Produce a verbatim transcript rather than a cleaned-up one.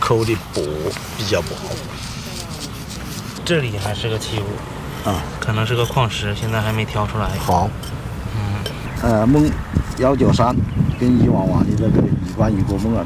口的薄比较不好。 这里还是个器物啊， 可能是个矿石，现在还没挑出来。 好， 嗯， 呃，瓮幺九三跟以往玩的这个一般一锅瓮啊。